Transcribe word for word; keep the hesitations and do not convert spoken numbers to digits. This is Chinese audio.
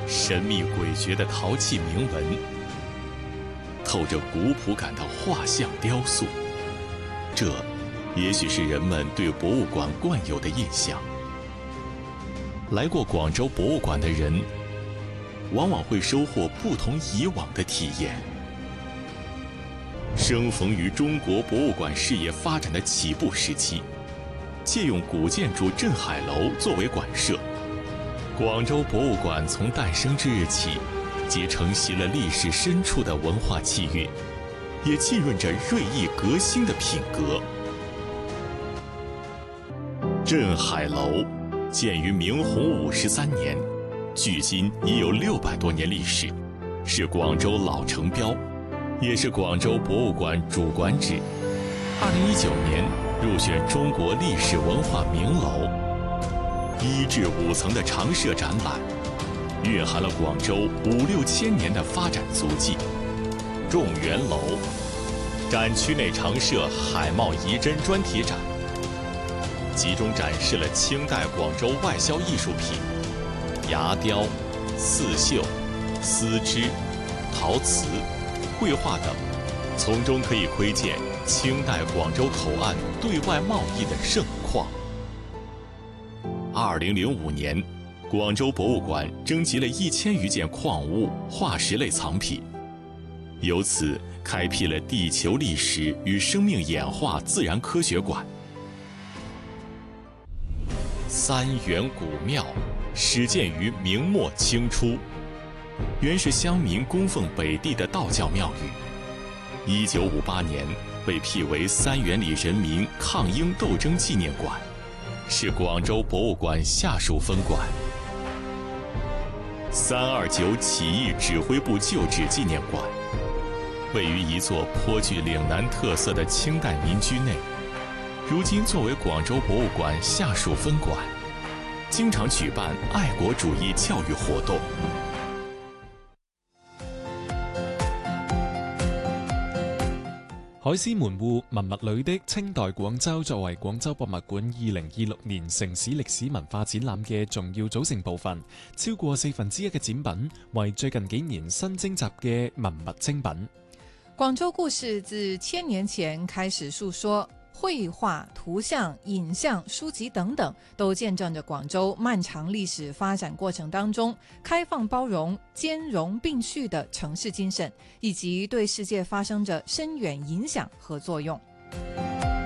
神秘诡谲的陶器铭文，透着古朴感的画像雕塑，这也许是人们对博物馆惯有的印象。来过广州博物馆的人，往往会收获不同以往的体验。生逢于中国博物馆事业发展的起步时期，借用古建筑镇海楼作为馆舍，广州博物馆从诞生之日起，即承袭了历史深处的文化气韵，也浸润着锐意革新的品格。镇海楼建于明洪五十三年，距今已有六百多年历史，是广州老城标，也是广州博物馆主馆址。二零一九年入选中国历史文化名楼。一至五层的常设展览，蕴含了广州五六千年的发展足迹。众源楼展区内常设海贸遗珍专题展，集中展示了清代广州外销艺术品、牙雕、刺绣、丝织、陶瓷、绘画等，从中可以窥见清代广州口岸对外贸易的盛况。二零零五年，广州博物馆征集了一千余件矿物、化石类藏品，由此开辟了地球历史与生命演化自然科学馆。三元古庙始建于明末清初，原是乡民供奉北帝的道教庙宇。一九五八年被辟为三元里人民抗英斗争纪念馆，是广州博物馆下属分馆。三二九起义指挥部旧址纪念馆位于一座颇具岭南特色的清代民居内，如今作为广州博物馆下属分馆，经常举办爱国主义教育活动。 海獅門戶文物裏的清代廣州作為廣州博物館二零二六年城市歷史文化展覽嘅重要組成部分，超過四分之一嘅展品為最近幾年新徵集嘅文物精品。 廣州故事自千年前開始述說，繪畫、圖像、影像、書籍等等，都見證着廣州漫長歷史發展過程當中開放包容、兼容並蓄的城市精神，以及對世界發生着深遠影響和作用。